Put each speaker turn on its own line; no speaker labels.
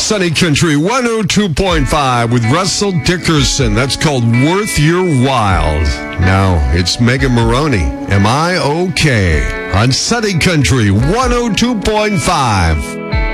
Sunny Country 102.5 with Russell Dickerson. That's called Worth Your While. Now, it's Megan Maroney. Am I okay? On Sunny Country 102.5.